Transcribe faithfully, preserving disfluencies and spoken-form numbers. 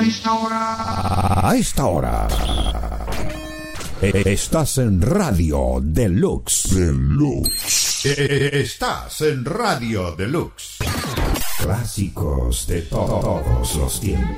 esta hora. A esta hora. Estás en Radio Deluxe. Deluxe. Estás en Radio Deluxe. Clásicos de to- todos los tiempos.